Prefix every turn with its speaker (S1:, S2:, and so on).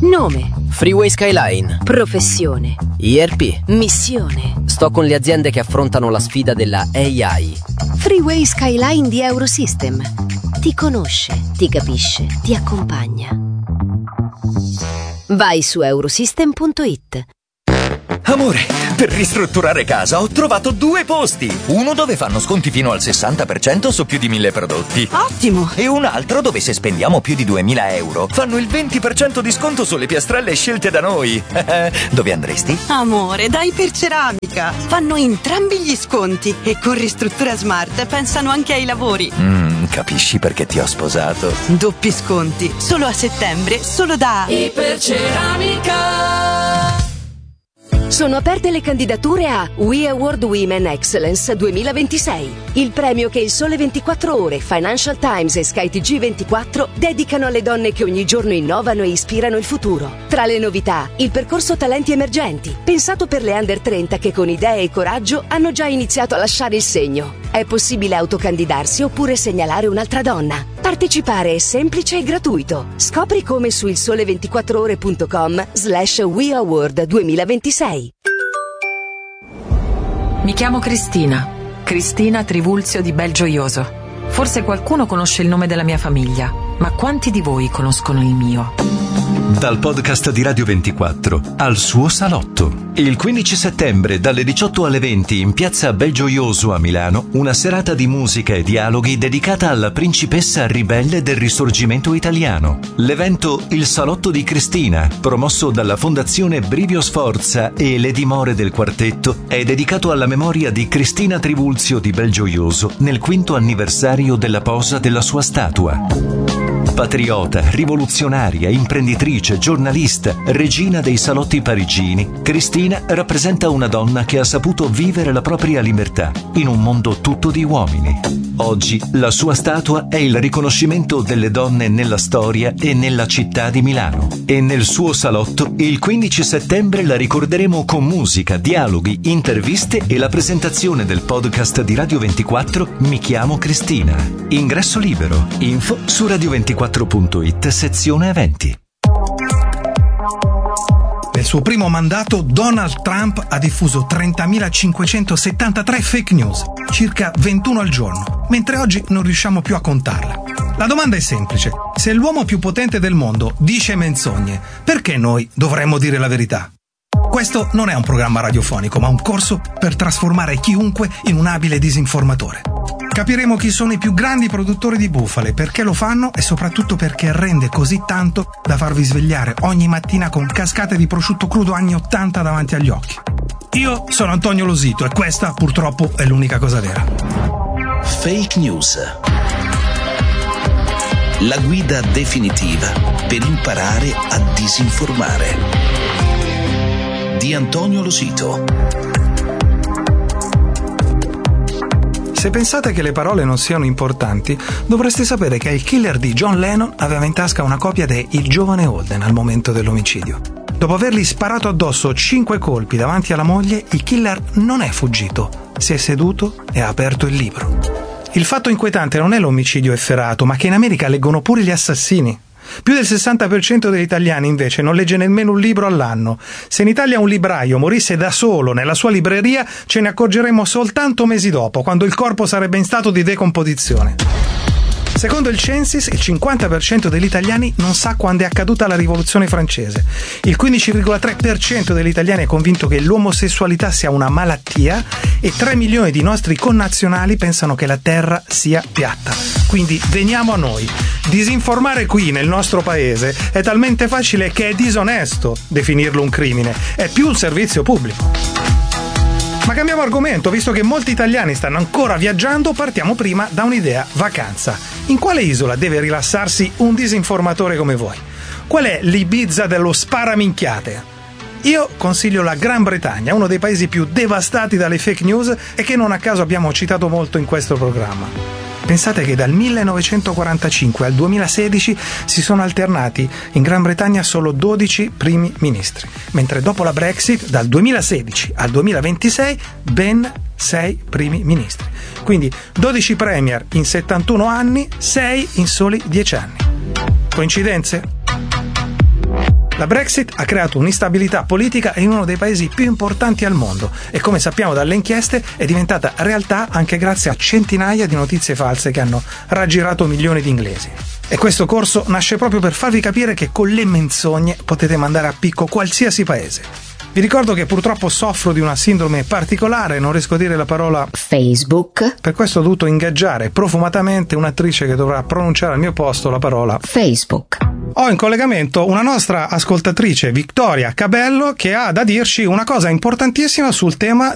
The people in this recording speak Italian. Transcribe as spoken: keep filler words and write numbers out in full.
S1: Nome.
S2: Freeway Skyline.
S1: Professione.
S2: I R P.
S1: Missione.
S2: Sto con le aziende che affrontano la sfida della A I.
S1: Freeway Skyline di Eurosystem. Ti conosce, ti capisce, ti accompagna. Vai su eurosystem punto it.
S3: Amore, per ristrutturare casa ho trovato due posti. Uno dove fanno sconti fino al sessanta per cento su più di mille prodotti.
S4: Ottimo!
S3: E un altro dove se spendiamo più di duemila euro fanno il venti per cento di sconto sulle piastrelle scelte da noi. Dove andresti?
S4: Amore, dai per Ceramica. Fanno entrambi gli sconti e con Ristruttura Smart pensano anche ai lavori.
S3: Mm, capisci perché ti ho sposato?
S4: Doppi sconti, solo a settembre, solo da
S1: Iperceramica. Sono aperte le candidature a We Award Women Excellence duemilaventisei, il premio che il Sole ventiquattro Ore, Financial Times e Sky T G ventiquattro dedicano alle donne che ogni giorno innovano e ispirano il futuro. Tra le novità, il percorso Talenti Emergenti, pensato per le under trenta che con idee e coraggio hanno già iniziato a lasciare il segno. È possibile autocandidarsi oppure segnalare un'altra donna. Partecipare è semplice e gratuito. Scopri come su il sole ventiquattro ore punto com slash We Award duemilaventisei.
S5: Mi chiamo Cristina, Cristina Trivulzio di Belgioioso. Forse qualcuno conosce il nome della mia famiglia, ma quanti di voi conoscono il mio?
S6: Dal podcast di Radio ventiquattro al suo salotto. Il quindici settembre dalle diciotto alle venti in piazza Belgioioso a Milano, una serata di musica e dialoghi dedicata alla principessa ribelle del risorgimento italiano. L'evento Il Salotto di Cristina, promosso dalla Fondazione Brivio Sforza e le dimore del quartetto, è dedicato alla memoria di Cristina Trivulzio di Belgioioso nel quinto anniversario della posa della sua statua. Patriota, rivoluzionaria, imprenditrice, giornalista, regina dei salotti parigini, Cristina rappresenta una donna che ha saputo vivere la propria libertà in un mondo tutto di uomini. Oggi la sua statua è il riconoscimento delle donne nella storia e nella città di Milano. E nel suo salotto il quindici settembre la ricorderemo con musica, dialoghi, interviste e la presentazione del podcast di Radio ventiquattro Mi chiamo Cristina. Ingresso libero. Info su radio ventiquattro punto it sezione eventi.
S7: Nel suo primo mandato Donald Trump ha diffuso trentamilacinquecentosettantatré fake news, circa ventuno al giorno, mentre oggi non riusciamo più a contarle. La domanda è semplice: se l'uomo più potente del mondo dice menzogne, perché noi dovremmo dire la verità? Questo non è un programma radiofonico, ma un corso per trasformare chiunque in un abile disinformatore. Capiremo chi sono i più grandi produttori di bufale, perché lo fanno e soprattutto perché rende così tanto da farvi svegliare ogni mattina con cascate di prosciutto crudo anni ottanta davanti agli occhi. Io sono Antonio Losito e questa purtroppo è l'unica cosa vera.
S8: Fake News. La guida definitiva per imparare a disinformare. Di Antonio Losito.
S7: Se pensate che le parole non siano importanti, dovreste sapere che il killer di John Lennon aveva in tasca una copia de Il giovane Holden al momento dell'omicidio. Dopo avergli sparato addosso cinque colpi davanti alla moglie, il killer non è fuggito, si è seduto e ha aperto il libro. Il fatto inquietante non è l'omicidio efferato, ma che in America leggono pure gli assassini. Più del sessanta per cento degli italiani invece non legge nemmeno un libro all'anno. Se in Italia un libraio morisse da solo nella sua libreria, ce ne accorgeremmo soltanto mesi dopo, quando il corpo sarebbe in stato di decomposizione. Secondo il Censis, il cinquanta per cento degli italiani non sa quando è accaduta la rivoluzione francese. Il quindici virgola tre per cento degli italiani è convinto che l'omosessualità sia una malattia e tre milioni di nostri connazionali pensano che la terra sia piatta. Quindi veniamo a noi. Disinformare qui nel nostro paese è talmente facile che è disonesto definirlo un crimine. È più un servizio pubblico. Ma cambiamo argomento, visto che molti italiani stanno ancora viaggiando, partiamo prima da un'idea: vacanza. In quale isola deve rilassarsi un disinformatore come voi? Qual è l'Ibiza dello sparaminchiate? Io consiglio la Gran Bretagna, uno dei paesi più devastati dalle fake news e che non a caso abbiamo citato molto in questo programma. Pensate che dal millenovecentoquarantacinque al duemilasedici si sono alternati in Gran Bretagna solo dodici primi ministri, mentre dopo la Brexit dal duemilasedici al duemilaventisei ben sei primi ministri. Quindi dodici premier in settantuno anni, sei in soli dieci anni. Coincidenze? La Brexit ha creato un'instabilità politica in uno dei paesi più importanti al mondo e, come sappiamo dalle inchieste, è diventata realtà anche grazie a centinaia di notizie false che hanno raggirato milioni di inglesi. E questo corso nasce proprio per farvi capire che con le menzogne potete mandare a picco qualsiasi paese. Vi ricordo che purtroppo soffro di una sindrome particolare, non riesco a dire la parola
S1: Facebook.
S7: Per questo ho dovuto ingaggiare profumatamente un'attrice che dovrà pronunciare al mio posto la parola
S1: Facebook.
S7: Ho in collegamento una nostra ascoltatrice, Vittoria Cabello, che ha da dirci una cosa importantissima sul tema